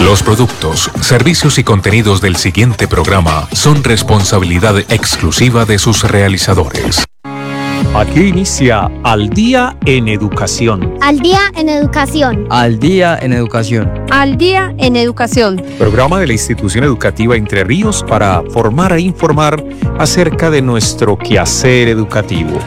Los productos, servicios y contenidos del siguiente programa son responsabilidad exclusiva de sus realizadores. Aquí inicia Al Día en Educación. Al Día en Educación. Al Día en Educación. Al Día en Educación. Programa de la Institución Educativa Entre Ríos para formar e informar acerca de nuestro quehacer educativo.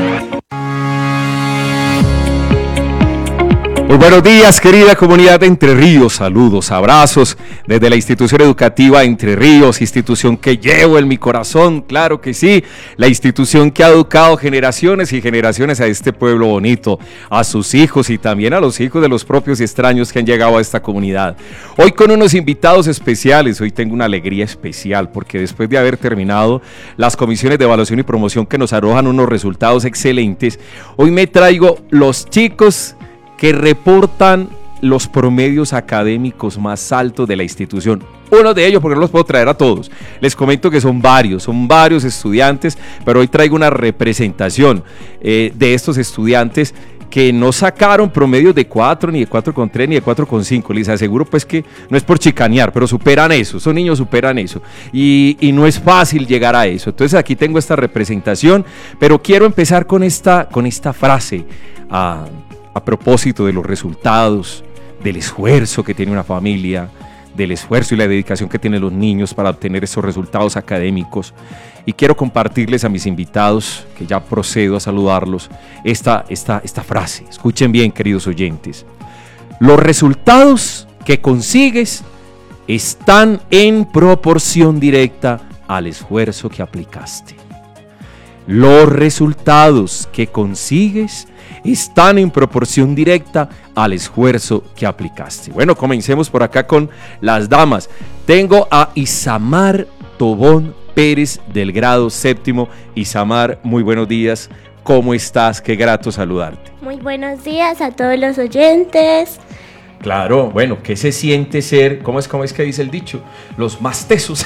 Muy buenos días, querida comunidad de Entre Ríos. Saludos, abrazos desde la Institución Educativa Entre Ríos, institución que llevo en mi corazón, claro que sí, la institución que ha educado generaciones y generaciones a este pueblo bonito, a sus hijos y también a los hijos de los propios extraños que han llegado a esta comunidad. Hoy con unos invitados especiales, hoy tengo una alegría especial porque después de haber terminado las comisiones de evaluación y promoción que nos arrojan unos resultados excelentes, hoy me traigo los chicos que reportan los promedios académicos más altos de la institución. Uno de ellos, porque no los puedo traer a todos, les comento que son varios estudiantes, pero hoy traigo una representación de estos estudiantes que no sacaron promedios de 4, ni de 4,3, ni de 4,5. Les aseguro pues que no es por chicanear, pero superan eso, esos niños superan eso y no es fácil llegar a eso. Entonces aquí tengo esta representación, pero quiero empezar con esta frase a propósito de los resultados, del esfuerzo que tiene una familia, del esfuerzo y la dedicación que tienen los niños para obtener esos resultados académicos. Y quiero compartirles a mis invitados, que ya procedo a saludarlos, esta frase. Escuchen bien, queridos oyentes. Los resultados que consigues están en proporción directa al esfuerzo que aplicaste. Los resultados que consigues están en proporción directa al esfuerzo que aplicaste. Bueno, comencemos por acá con las damas. Tengo a Isamar Tobón Pérez del grado séptimo. Isamar, muy buenos días. ¿Cómo estás? Qué grato saludarte. Muy buenos días a todos los oyentes. Claro, bueno, ¿qué se siente ser? ¿Cómo es que dice el dicho? Los más tesos.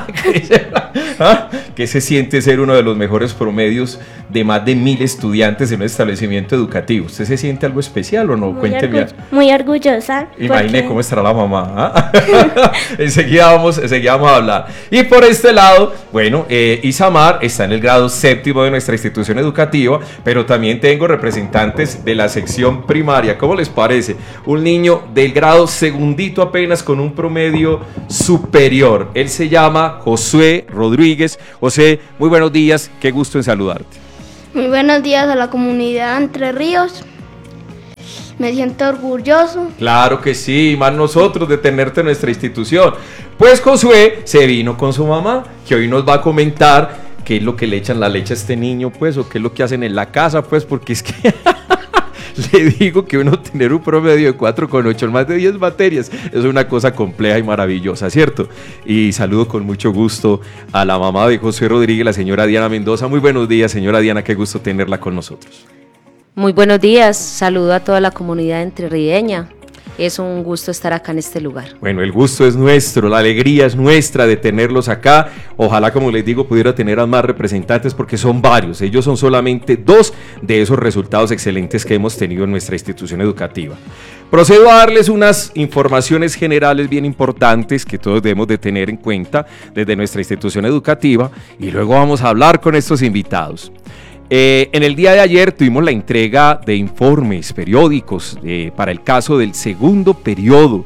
¿Qué se siente ser uno de los mejores promedios de más de 1,000 estudiantes en un establecimiento educativo? ¿Usted se siente algo especial o no? Cuénteme. Muy orgullosa. Imagine cómo estará la mamá. Enseguida vamos a hablar. Y por este lado, bueno, Isamar está en el grado séptimo de nuestra institución educativa, pero también tengo representantes de la sección primaria. ¿Cómo les parece? Un niño del grado segundito apenas con un promedio superior. Él se llama Josué Rodríguez. José, muy buenos días, qué gusto en saludarte. Muy buenos días a la comunidad Entre Ríos. Me siento orgulloso. Claro que sí, más nosotros de tenerte en nuestra institución. Pues Josué se vino con su mamá, que hoy nos va a comentar qué es lo que le echan la leche a este niño, pues, o qué es lo que hacen en la casa, pues, porque es que le digo que uno tener un promedio de 4,8 en más de 10 materias es una cosa compleja y maravillosa, ¿cierto? Y saludo con mucho gusto a la mamá de José Rodríguez, la señora Diana Mendoza. Muy buenos días, señora Diana, qué gusto tenerla con nosotros. Muy buenos días, saludo a toda la comunidad entrerrideña. Es un gusto estar acá en este lugar. Bueno, el gusto es nuestro, la alegría es nuestra de tenerlos acá. Ojalá, como les digo, pudiera tener a más representantes porque son varios. Ellos son solamente 2 de esos resultados excelentes que hemos tenido en nuestra institución educativa. Procedo a darles unas informaciones generales bien importantes que todos debemos de tener en cuenta desde nuestra institución educativa y luego vamos a hablar con estos invitados. En el día de ayer tuvimos la entrega de informes periódicos para el caso del segundo periodo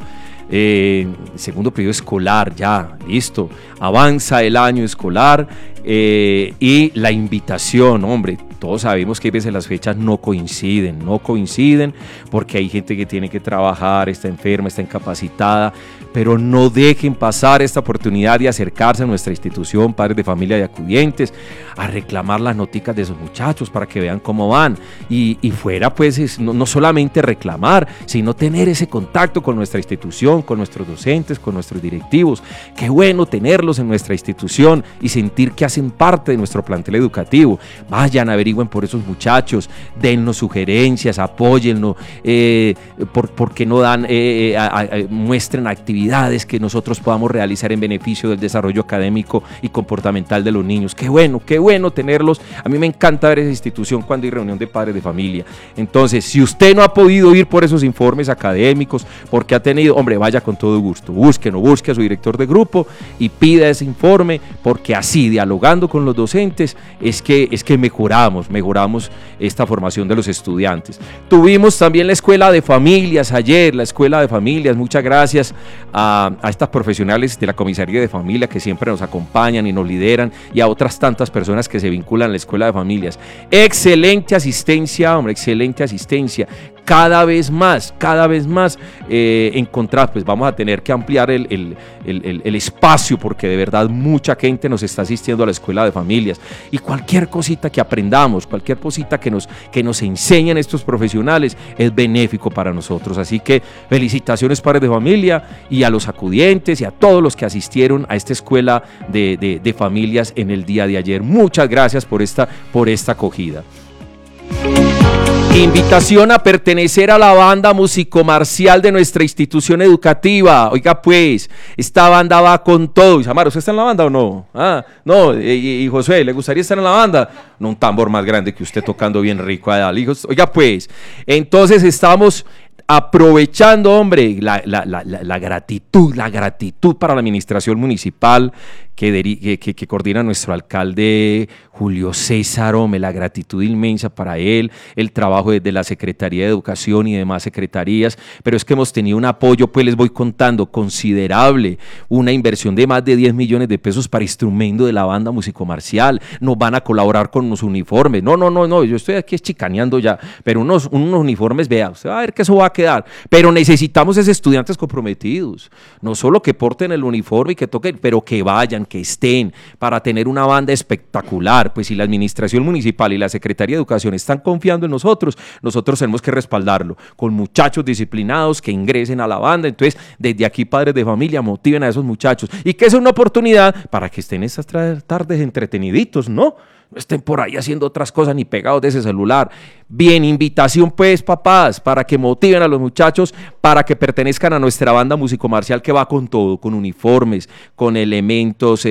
escolar, ya, listo, avanza el año escolar y la invitación, hombre, todos sabemos que a veces las fechas no coinciden porque hay gente que tiene que trabajar, está enferma, está incapacitada, pero no dejen pasar esta oportunidad de acercarse a nuestra institución, padres de familia y acudientes, a reclamar las noticas de esos muchachos para que vean cómo van y fuera pues no solamente reclamar, sino tener ese contacto con nuestra institución, con nuestros docentes, con nuestros directivos. Qué bueno tenerlos en nuestra institución y sentir que hacen parte de nuestro plantel educativo. Vayan, averigüen por esos muchachos, dennos sugerencias, apóyennos, por qué no dan, muestren actividades que nosotros podamos realizar en beneficio del desarrollo académico y comportamental de los niños. Qué bueno tenerlos. A mí me encanta ver esa institución cuando hay reunión de padres de familia. Entonces, si usted no ha podido ir por esos informes académicos, porque ha tenido, hombre, vaya con todo gusto, busque a su director de grupo y pida ese informe, porque así, dialogando con los docentes, es que mejoramos esta formación de los estudiantes. Tuvimos también la escuela de familias ayer, muchas gracias a estas profesionales de la comisaría de familia que siempre nos acompañan y nos lideran, y a otras tantas personas que se vinculan a la escuela de familias. Excelente asistencia, hombre, excelente asistencia. Cada vez más encontrar, pues vamos a tener que ampliar el espacio, porque de verdad mucha gente nos está asistiendo a la escuela de familias, y cualquier cosita que aprendamos, cualquier cosita que nos enseñen estos profesionales es benéfico para nosotros. Así que felicitaciones, padres de familia, y a los acudientes y a todos los que asistieron a esta escuela de familias en el día de ayer. Muchas gracias por esta acogida. Invitación a pertenecer a la banda musicomarcial de nuestra institución educativa. Oiga pues, esta banda va con todo. Isamar, ¿usted está en la banda o no? No, y Josué, ¿le gustaría estar en la banda? No, un tambor más grande que usted tocando bien rico. Oiga pues, entonces estamos aprovechando, hombre, la gratitud para la administración municipal que coordina nuestro alcalde Julio César, hombre, la gratitud inmensa para él, el trabajo desde la Secretaría de Educación y demás secretarías, pero es que hemos tenido un apoyo, pues les voy contando, considerable, una inversión de más de 10 millones de pesos para instrumento de la banda musicomarcial. Nos van a colaborar con los uniformes. No, yo estoy aquí chicaneando ya, pero unos uniformes, vea, usted va a ver que eso va a quedar, pero necesitamos esos estudiantes comprometidos, no solo que porten el uniforme y que toquen, pero que vayan, que estén, para tener una banda espectacular. Pues si la administración municipal y la Secretaría de Educación están confiando en nosotros tenemos que respaldarlo con muchachos disciplinados que ingresen a la banda. Entonces, desde aquí, padres de familia, motiven a esos muchachos, y que es una oportunidad para que estén estas tardes entreteniditos, ¿no? No estén por ahí haciendo otras cosas ni pegados de ese celular. Bien, invitación pues, papás, para que motiven a los muchachos para que pertenezcan a nuestra banda musicomarcial, que va con todo, con uniformes, con elementos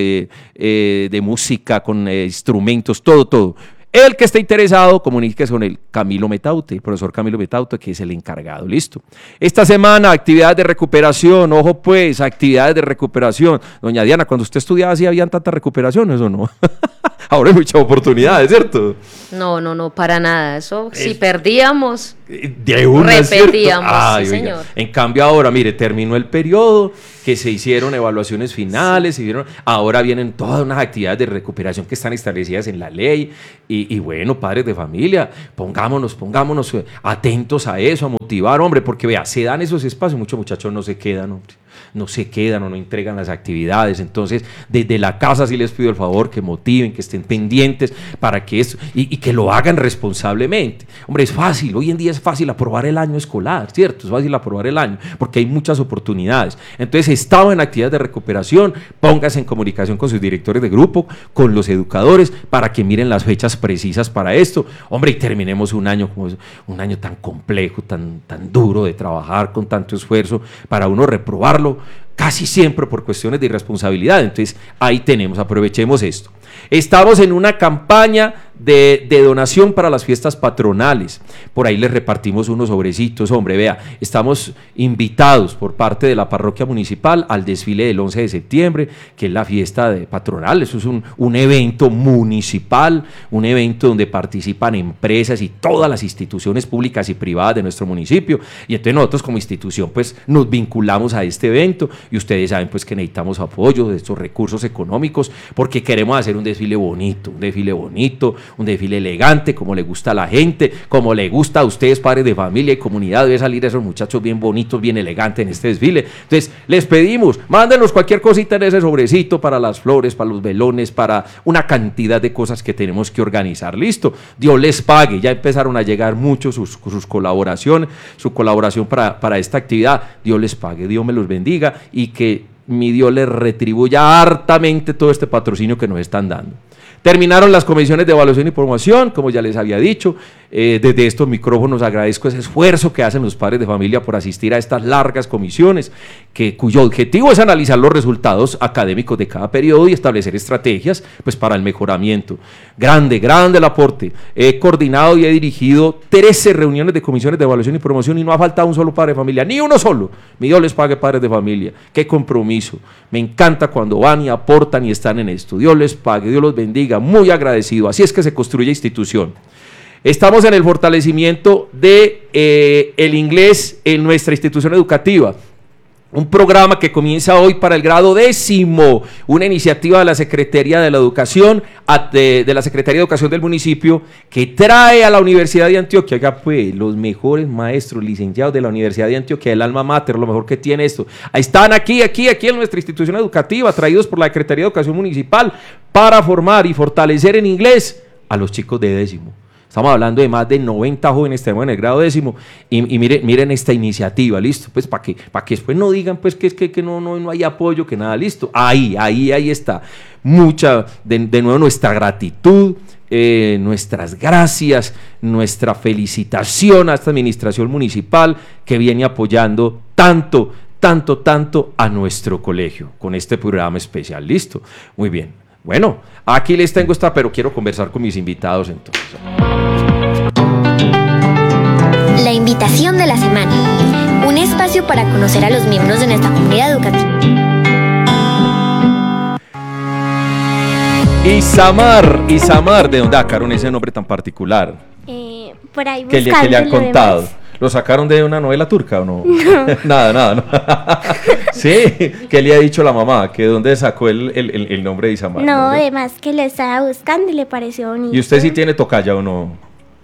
de música, con instrumentos, todo. El que esté interesado, comuníquese con el profesor Camilo Metaute, que es el encargado. Listo. Esta semana, actividades de recuperación. Ojo pues, actividades de recuperación. Doña Diana, cuando usted estudiaba, ¿sí habían tantas recuperaciones o no? Ahora hay muchas oportunidades, ¿cierto? No, para nada. Eso, si perdíamos, de una, repetíamos. Ay, sí, oiga. señor. En cambio ahora, mire, terminó el periodo, que se hicieron evaluaciones finales, ahora vienen todas unas actividades de recuperación que están establecidas en la ley, y bueno, padres de familia, pongámonos atentos a eso, a motivar, hombre, porque vea, se dan esos espacios, muchos muchachos no se quedan, hombre. No se quedan o no entregan las actividades. Entonces, desde la casa sí les pido el favor que motiven, que estén pendientes para que esto, y que lo hagan responsablemente. Hombre, es fácil, hoy en día es fácil aprobar el año escolar, ¿cierto? Es fácil aprobar el año, porque hay muchas oportunidades. Entonces, estaba en actividades de recuperación, póngase en comunicación con sus directores de grupo, con los educadores, para que miren las fechas precisas para esto. Hombre, y terminemos un año tan complejo, tan duro de trabajar, con tanto esfuerzo, para uno reprobarlo, casi siempre por cuestiones de irresponsabilidad. Entonces, ahí aprovechemos esto. Estamos en una campaña de donación para las fiestas patronales. Por ahí les repartimos unos sobrecitos. Hombre, vea, estamos invitados por parte de la parroquia municipal al desfile del 11 de septiembre, que es la fiesta patronal. Eso es un evento municipal, un evento donde participan empresas y todas las instituciones públicas y privadas de nuestro municipio. Y entonces nosotros como institución pues nos vinculamos a este evento, y ustedes saben pues que necesitamos apoyo de estos recursos económicos, porque queremos hacer un desfile bonito, un desfile elegante, como le gusta a la gente, como le gusta a ustedes, padres de familia y comunidad. Debe salir esos muchachos bien bonitos, bien elegantes en este desfile. Entonces, les pedimos, mándenos cualquier cosita en ese sobrecito para las flores, para los velones, para una cantidad de cosas que tenemos que organizar. Listo, Dios les pague. Ya empezaron a llegar muchos sus colaboraciones, su colaboración para esta actividad. Dios les pague, Dios me los bendiga, y que mi Dios les retribuya hartamente todo este patrocinio que nos están dando. Terminaron las comisiones de evaluación y promoción, como ya les había dicho. Desde estos micrófonos agradezco ese esfuerzo que hacen los padres de familia por asistir a estas largas comisiones, cuyo objetivo es analizar los resultados académicos de cada periodo y establecer estrategias pues, para el mejoramiento. Grande el aporte. He coordinado y he dirigido 13 reuniones de comisiones de evaluación y promoción y no ha faltado un solo padre de familia, ni uno solo. Mi Dios les pague, padres de familia. Qué compromiso. Me encanta cuando van y aportan y están en esto. Dios les pague, Dios los bendiga. Muy agradecido. Así es que se construye institución. Estamos en el fortalecimiento de el inglés en nuestra institución educativa. Un programa que comienza hoy para el grado 10º, una iniciativa de la Secretaría de la Educación, de la Secretaría de Educación del municipio, que trae a la Universidad de Antioquia, oiga, pues, los mejores maestros licenciados de la Universidad de Antioquia, el alma mater, lo mejor que tiene esto. Están aquí en nuestra institución educativa, traídos por la Secretaría de Educación Municipal, para formar y fortalecer en inglés a los chicos de 10º. Estamos hablando de más de 90 jóvenes, tenemos en el grado 10º, y miren esta iniciativa, listo, pues para que después no digan pues que no hay apoyo, que nada, listo, ahí está, mucha, de nuevo nuestra gratitud, nuestras gracias, nuestra felicitación a esta administración municipal que viene apoyando tanto a nuestro colegio, con este programa especial, listo, muy bien. Bueno, aquí les tengo esta, pero quiero conversar con mis invitados entonces. La invitación de la semana. Un espacio para conocer a los miembros de nuestra comunidad educativa. Isamar, ¿de dónde sacaron ese nombre tan particular? Por ahí que le han contado. ¿Lo sacaron de una novela turca o no? No. Nada, no. Sí, ¿qué le ha dicho la mamá? ¿Que dónde sacó el nombre de Isamar? No, además que lo estaba buscando y le pareció bonito. ¿Y usted sí tiene tocaya o no?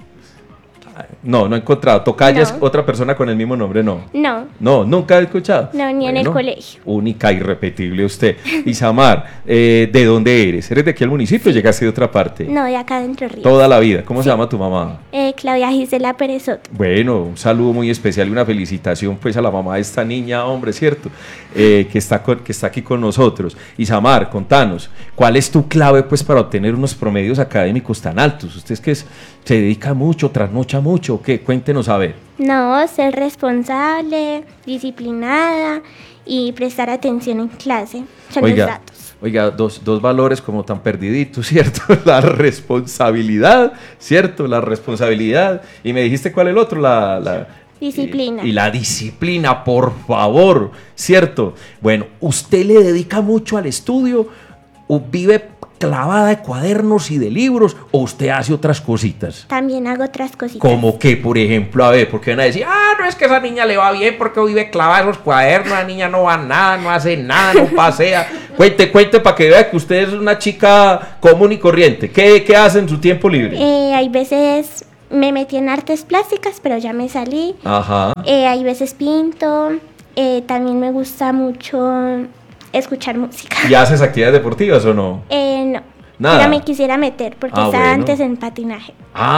No he encontrado. ¿Tocaya es otra persona con el mismo nombre? No, nunca he escuchado. No, ni en el colegio. Única, irrepetible usted. Isamar, ¿de dónde eres? ¿Eres de aquí al municipio o llegaste de otra parte? No, de acá de Entre Ríos. Toda la vida. ¿Cómo se llama tu mamá? Claudia Gisela Pérez Soto. Bueno, un saludo muy especial y una felicitación pues a la mamá de esta niña, hombre, ¿cierto? Que está aquí con nosotros. Isamar, contanos, ¿cuál es tu clave pues para obtener unos promedios académicos tan altos? Usted es que se dedica mucho, trasnocha mucho, ¿qué? Cuéntenos a ver. No, ser responsable, disciplinada y prestar atención en clase. Son los datos. Oiga, dos valores como tan perdiditos, ¿cierto? La responsabilidad, ¿cierto? La responsabilidad. Y me dijiste cuál es el otro, la disciplina. Y la disciplina, por favor, ¿cierto? Bueno, ¿usted le dedica mucho al estudio o vive clavada de cuadernos y de libros o usted hace otras cositas? También hago otras cositas. ¿Cómo qué, por ejemplo? A ver, porque van a decir, no es que esa niña le va bien porque vive clavada en los cuadernos, la niña no va a nada, no hace nada, no pasea. Cuente para que vea que usted es una chica común y corriente. ¿Qué hace en su tiempo libre? Hay veces me metí en artes plásticas, pero ya me salí. Ajá. Hay veces pinto. También me gusta mucho escuchar música. ¿Y haces actividades deportivas o no? No. Nada. Ya me quisiera meter porque estaba antes en patinaje.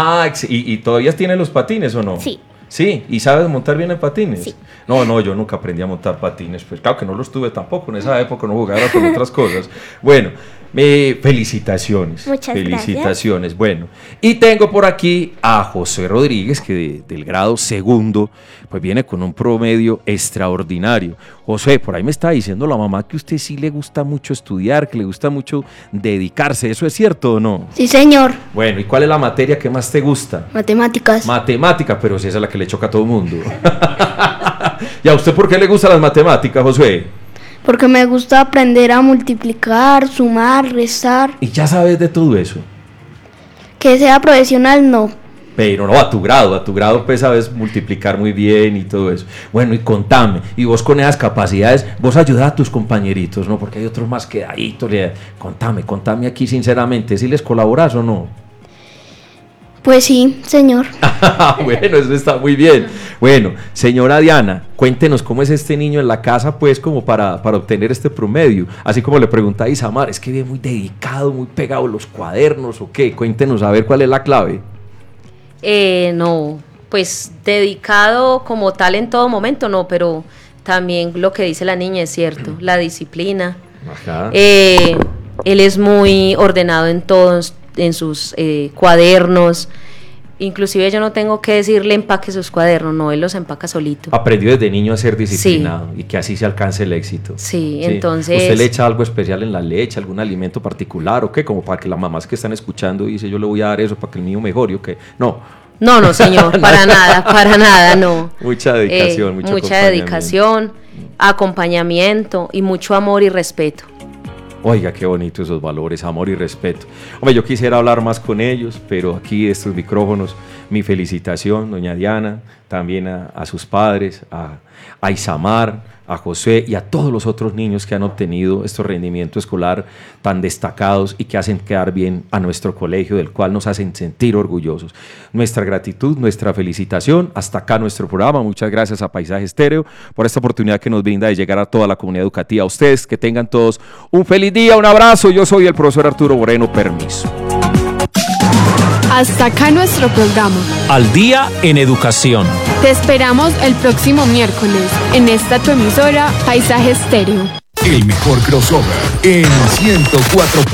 ¿Y todavía tienes los patines o no? Sí. Sí, ¿y sabes montar bien en patines? Sí. No, yo nunca aprendí a montar patines, pues claro que no los tuve tampoco, en esa época no jugaba con otras cosas. Bueno, felicitaciones. Muchas felicitaciones. Gracias. Bueno, y tengo por aquí a José Rodríguez, que del grado 2º, pues viene con un promedio extraordinario. José, por ahí me está diciendo la mamá que a usted sí le gusta mucho estudiar, que le gusta mucho dedicarse, ¿eso es cierto o no? Sí, señor. Bueno, ¿y cuál es la materia que más te gusta? Matemáticas. Matemática, pero si esa es la que le choca a todo el mundo. ¿Y a usted por qué le gustan las matemáticas, José? Porque me gusta aprender a multiplicar, sumar, restar. ¿Y ya sabes de todo eso? Que sea profesional, no. Pero no, a tu grado pues sabes multiplicar muy bien y todo eso. Bueno, y contame, y vos con esas capacidades, vos ayudas a tus compañeritos, ¿no? Porque hay otros más quedaditos. Contame aquí sinceramente, ¿sí les colaborás o no? Pues sí, señor. Bueno, eso está muy bien. Bueno, señora Diana, cuéntenos cómo es este niño en la casa, pues, como para obtener este promedio. Así como le pregunta a Isamar, ¿es que viene muy dedicado, muy pegado a los cuadernos o qué? Cuéntenos a ver cuál es la clave. No, pues dedicado como tal en todo momento, no, pero también lo que dice la niña es cierto, la disciplina. Ajá. Él es muy ordenado en todos, en sus cuadernos. Inclusive yo no tengo que decirle empaque sus cuadernos, no, él los empaca solito. Aprendió desde niño a ser disciplinado y que así se alcance el éxito. Sí, entonces... ¿Usted le echa algo especial en la leche, algún alimento particular o qué? Como para que las mamás que están escuchando dicen yo le voy a dar eso para que el mío mejore o qué. No. No, señor, para nada, no. Mucha dedicación, mucha dedicación, acompañamiento y mucho amor y respeto. Oiga, qué bonito esos valores, amor y respeto. Hombre, yo quisiera hablar más con ellos, pero aquí estos micrófonos, mi felicitación, doña Diana, también a sus padres, a Isamar, a José y a todos los otros niños que han obtenido estos rendimientos escolar tan destacados y que hacen quedar bien a nuestro colegio, del cual nos hacen sentir orgullosos. Nuestra gratitud, nuestra felicitación. Hasta acá nuestro programa. Muchas gracias a Paisaje Estéreo por esta oportunidad que nos brinda de llegar a toda la comunidad educativa. A ustedes, que tengan todos un feliz día, un abrazo. Yo soy el profesor Arturo Moreno. Permiso. Hasta acá nuestro programa. Al día en educación. Te esperamos el próximo miércoles en esta tu emisora Paisaje Estéreo. El mejor crossover en 104.